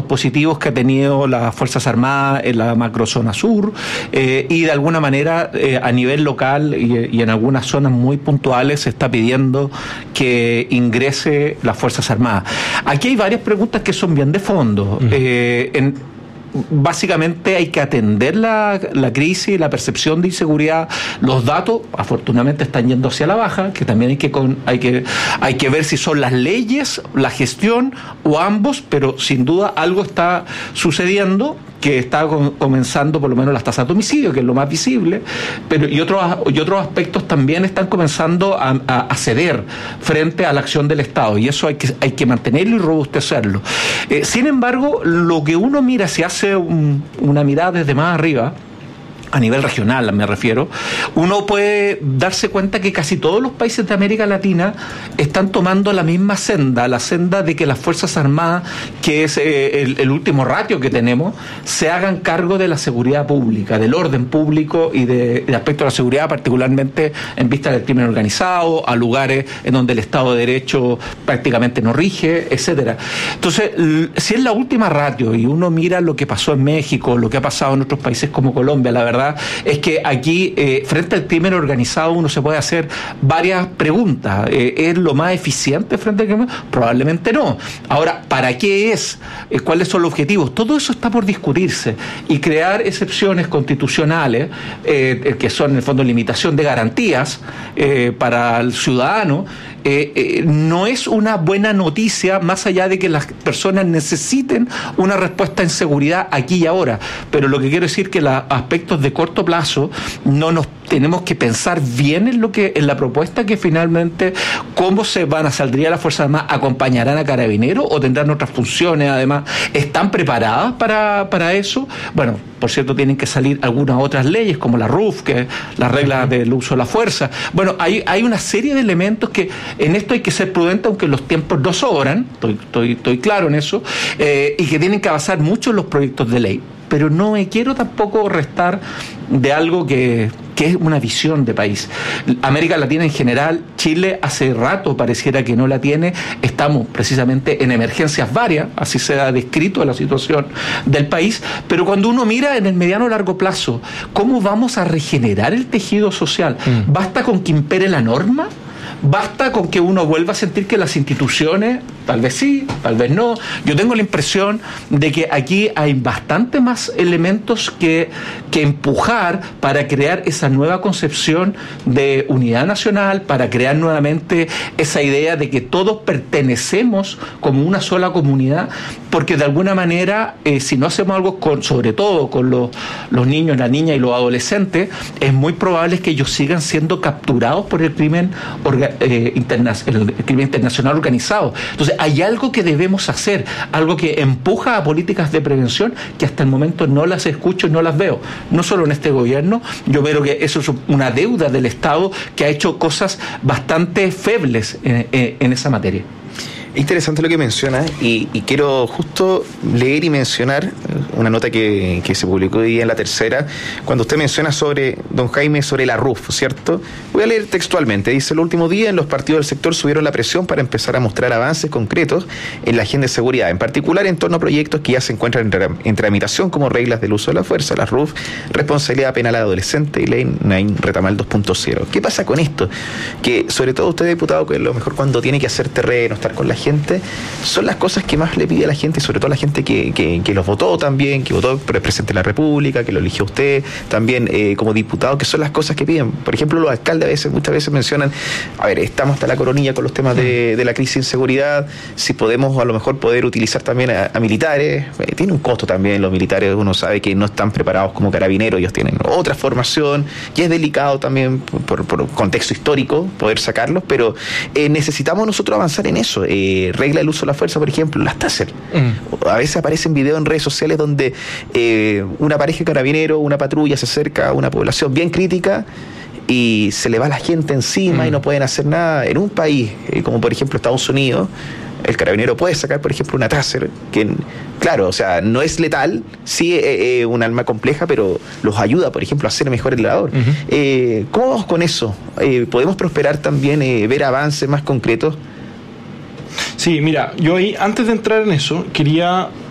positivos que ha tenido las Fuerzas Armadas en la macrozona sur, y de alguna manera a nivel local y en algunas zonas muy puntuales se está pidiendo que ingrese las Fuerzas Armadas. Aquí hay varias preguntas que son bien de fondo. Básicamente hay que atender la crisis, la percepción de inseguridad. Los datos, afortunadamente, están yendo hacia la baja, que también hay que ver si son las leyes, la gestión o ambos, pero sin duda algo está sucediendo, que está comenzando por lo menos las tasas de homicidio, que es lo más visible, pero y otros aspectos también están comenzando a ceder frente a la acción del Estado, y eso hay que mantenerlo y robustecerlo. Sin embargo, lo que uno mira, si hace una mirada desde más arriba, a nivel regional me refiero, uno puede darse cuenta que casi todos los países de América Latina están tomando la misma senda, la senda de que las Fuerzas Armadas, que es el último ratio que tenemos, se hagan cargo de la seguridad pública, del orden público y de aspecto de la seguridad, particularmente en vista del crimen organizado, a lugares en donde el Estado de Derecho prácticamente no rige, etcétera. Entonces, si es la última ratio y uno mira lo que pasó en México, lo que ha pasado en otros países como Colombia, la verdad es que aquí, frente al crimen organizado, uno se puede hacer varias preguntas. ¿Es lo más eficiente frente al crimen? Probablemente no. Ahora, ¿para qué es? ¿Cuáles son los objetivos? Todo eso está por discutirse, y crear excepciones constitucionales, que son en el fondo limitación de garantías para el ciudadano, no es una buena noticia, más allá de que las personas necesiten una respuesta en seguridad aquí y ahora. Pero lo que quiero decir es que los aspectos de corto plazo no nos tenemos que pensar bien en la propuesta que finalmente, cómo saldría las Fuerzas Armadas, acompañarán a Carabineros o tendrán otras funciones. Además, ¿están preparadas para eso? Bueno, por cierto, tienen que salir algunas otras leyes como la RUF, que es las reglas del uso de la fuerza. Bueno, hay una serie de elementos que en esto hay que ser prudente, aunque los tiempos no sobran, estoy claro en eso, y que tienen que avanzar mucho en los proyectos de ley. Pero no me quiero tampoco restar de algo que es una visión de país. América Latina en general, Chile hace rato pareciera que no la tiene. Estamos precisamente en emergencias varias, así se ha descrito la situación del país, pero cuando uno mira en el mediano o largo plazo, ¿cómo vamos a regenerar el tejido social? ¿Basta con que impere la norma? ¿Basta con que uno vuelva a sentir que las instituciones, tal vez sí, tal vez no? Yo tengo la impresión de que aquí hay bastante más elementos que empujar para crear esa nueva concepción de unidad nacional, para crear nuevamente esa idea de que todos pertenecemos como una sola comunidad, porque de alguna manera, si no hacemos algo sobre todo con los niños, las niñas y los adolescentes, es muy probable que ellos sigan siendo capturados por el crimen internacional organizado. Entonces hay algo que debemos hacer, algo que empuja a políticas de prevención que hasta el momento no las escucho y no las veo, no solo en este gobierno. Yo veo que eso es una deuda del Estado, que ha hecho cosas bastante febles en esa materia. Interesante lo que menciona, y quiero justo leer y mencionar una nota que se publicó hoy día en La Tercera, cuando usted menciona sobre, don Jaime, sobre la RUF, ¿cierto? Voy a leer textualmente. Dice: el último día en los partidos del sector subieron la presión para empezar a mostrar avances concretos en la agenda de seguridad, en particular en torno a proyectos que ya se encuentran en tramitación, como reglas del uso de la fuerza, la RUF, responsabilidad penal adolescente y ley Nain Retamal 2.0. ¿Qué pasa con esto? Que sobre todo usted, diputado, que a lo mejor cuando tiene que hacer terreno, estar con la gente, son las cosas que más le pide a la gente, y sobre todo a la gente que los votó también, que votó por el presidente de la República, que lo eligió usted también como diputado, que son las cosas que piden. Por ejemplo, los alcaldes muchas veces mencionan: a ver, estamos hasta la coronilla con los temas de la crisis de inseguridad, si podemos a lo mejor poder utilizar también a militares. Tiene un costo también, los militares uno sabe que no están preparados como Carabineros, ellos tienen otra formación, y es delicado también por contexto histórico poder sacarlos, pero necesitamos nosotros avanzar en eso. Regla del uso de la fuerza, por ejemplo, las TASER. A veces aparecen videos en redes sociales donde una pareja de carabineros, una patrulla se acerca a una población bien crítica y se le va la gente encima y no pueden hacer nada. En un país como por ejemplo Estados Unidos, el carabinero puede sacar, por ejemplo, una TASER que, claro, o sea, no es letal, sí un arma compleja, pero los ayuda, por ejemplo, a hacer mejor el labor. ¿Cómo vamos con eso? ¿Podemos prosperar también, ver avances más concretos? Sí, mira, yo ahí, antes de entrar en eso, quería